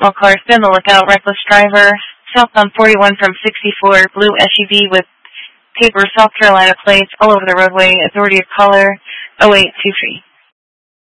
All cars be on the lookout. Reckless driver. Southbound 41 from 64. Blue SUV with paper South Carolina plates all over the roadway. Authority of caller 0823.